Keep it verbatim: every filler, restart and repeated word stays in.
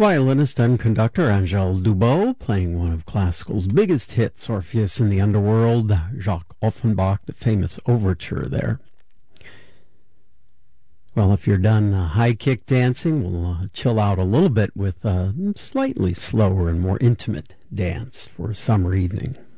Violinist and conductor Angèle Dubos playing one of classical's biggest hits, Orpheus in the Underworld, Jacques Offenbach, the famous overture there. Well, if you're done uh, high kick dancing, we'll uh, chill out a little bit with a slightly slower and more intimate dance for a summer evening.